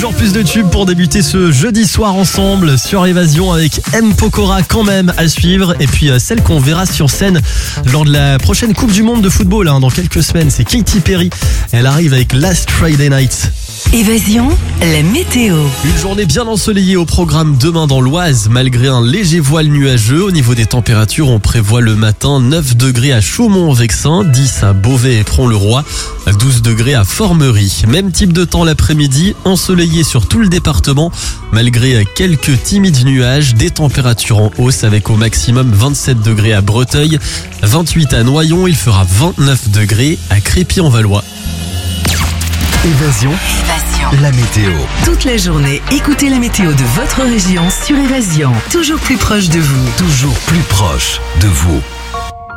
Toujours plus de tubes pour débuter ce jeudi soir ensemble sur Évasion avec M. Pokora quand même à suivre. Et puis celle qu'on verra sur scène lors de la prochaine Coupe du Monde de football dans quelques semaines, c'est Katy Perry. Elle arrive avec Last Friday Night. Évasion, la météo. Une journée bien ensoleillée au programme demain dans l'Oise, malgré un léger voile nuageux. Au niveau des températures, on prévoit le matin 9 degrés à Chaumont-Vexin, 10 à Beauvais et Pront-le-Roi, 12 degrés à Formerie. Même type de temps l'après-midi, ensoleillé sur tout le département, malgré quelques timides nuages, des températures en hausse avec au maximum 27 degrés à Breteuil, 28 à Noyon, il fera 29 degrés à Crépy-en-Valois. Évasion, la météo. Toute la journée, écoutez la météo de votre région sur Évasion. Toujours plus proche de vous. Toujours plus proche de vous.